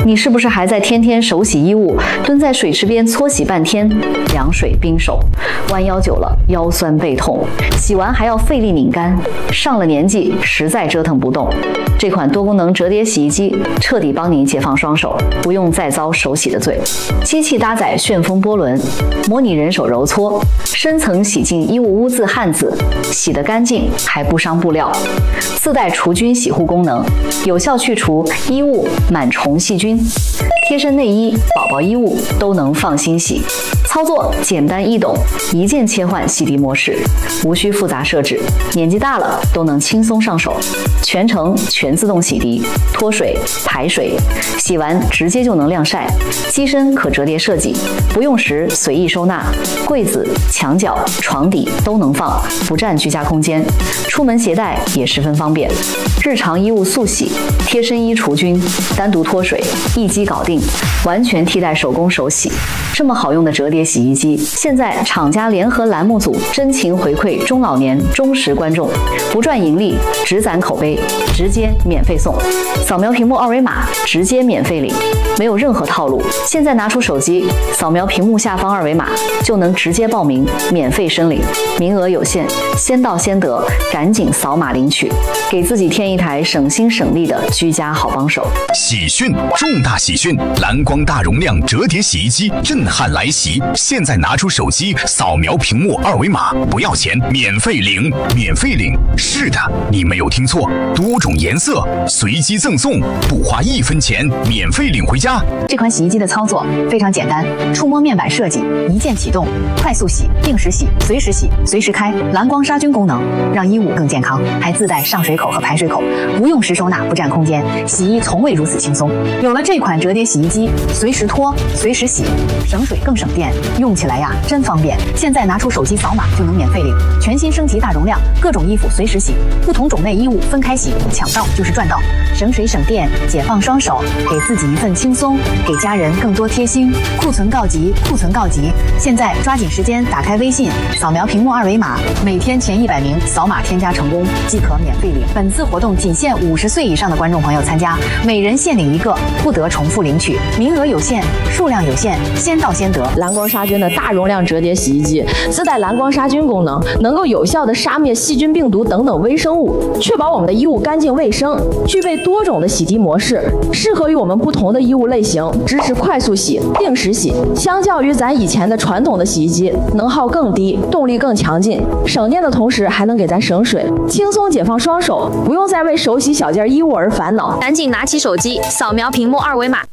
你是不是还在天天手洗衣物，蹲在水池边搓洗半天，凉水冰手，弯腰久了腰酸背痛，洗完还要费力拧干，上了年纪实在折腾不动。这款多功能折叠洗衣机彻底帮你解放双手，不用再遭手洗的罪。机器搭载旋风波轮，模拟人手揉搓，深层洗净衣物污渍汗渍，洗得干净还不伤布料。自带除菌洗护功能，有效去除衣物螨虫细菌。贴身内衣、宝宝衣物都能放心洗。操作简单易懂，一键切换洗涤模式，无需复杂设置，年纪大了都能轻松上手。全程全自动洗涤、脱水、排水，洗完直接就能晾晒。机身可折叠设计，不用时随意收纳，柜子、墙角、床底都能放，不占居家空间。出门携带也十分方便。日常衣物速洗、贴身衣除菌、单独脱水，一机搞定，完全替代手工手洗。这么好用的折叠洗衣机，现在厂家联合栏目组真情回馈中老年忠实观众，不赚盈利，只攒口碑，直接免费送。扫描屏幕二维码，直接免费领，没有任何套路。现在拿出手机，扫描屏幕下方二维码，就能直接报名，免费申领，名额有限，先到先得，赶紧扫码领取，给自己添一台省心省力的居家好帮手。 喜讯，重大喜讯！蓝光大容量折叠洗衣机震撼来袭！现在拿出手机，扫描屏幕二维码，不要钱，免费领，免费领！是的，你没有听错，多种颜色随机赠送，不花1分钱，免费领回家。 这款洗衣机的操作非常简单，触摸面板设计，一键启动，快速洗、定时洗、随时洗、随时开，蓝光杀菌功能，让衣物更健康，还自带上水口和排水口，不用时收纳，不占空间，洗衣从未如此轻松。有了这款折叠洗衣机，随时脱，随时洗，省水更省电，用起来呀真方便。现在拿出手机扫码就能免费领，全新升级大容量，各种衣服随时洗，不同种类衣物分开洗，抢到就是赚到，省水省电，解放双手，给自己一份轻松，给家人更多贴心。库存告急，库存告急！现在抓紧时间打开微信，扫描屏幕二维码，每天前100名扫码添加成功即可免费领。本次活动仅限50岁以上的观众朋友参加，每人限领1个，不得重复领取，名额有限，数量有限，先到先得。 蓝光杀菌的大容量折叠洗衣机自带蓝光杀菌功能，能够有效的杀灭细菌、病毒等等微生物，确保我们的衣物干净卫生。具备多种的洗涤模式，适合于我们不同的衣物类型，支持快速洗、定时洗。相较于咱以前的传统的洗衣机，能耗更低，动力更强劲，省电的同时还能给咱省水，轻松解放双手，不用再为手洗小件衣物而烦恼。 赶紧拿起手机，扫描屏幕二维码。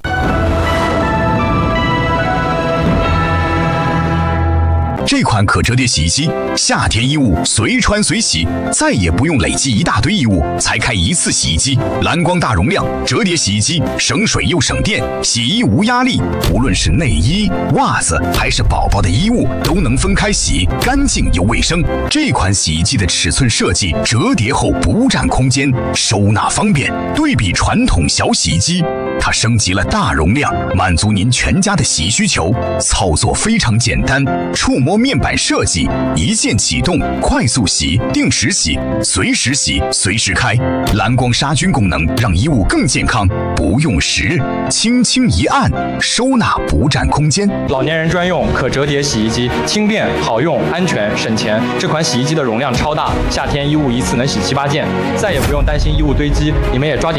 这款可折叠洗衣机，夏天衣物随穿随洗，再也不用累积一大堆衣物才开一次洗衣机。蓝光大容量折叠洗衣机，省水又省电，洗衣无压力。无论是内衣、袜子还是宝宝的衣物，都能分开洗，干净又卫生。这款洗衣机的尺寸设计，折叠后不占空间，收纳方便。对比传统小洗衣机，它升级了大容量，满足您全家的洗衣需求。操作非常简单，触摸面板设计，一键启动，快速洗、定时洗、随时洗、随时开。蓝光杀菌功能让衣物更健康，不用时，轻轻一按，收纳不占空间。 老年人专用可折叠洗衣机，轻便好用，安全省钱。这款洗衣机的容量超大，夏天衣物一次能洗7、8件，再也不用担心衣物堆积。你们也抓紧